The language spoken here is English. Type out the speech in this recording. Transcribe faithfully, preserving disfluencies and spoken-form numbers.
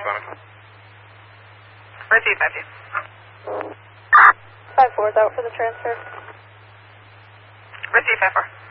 Seven. Receive five two. Five four is out for the transfer. Receive five four.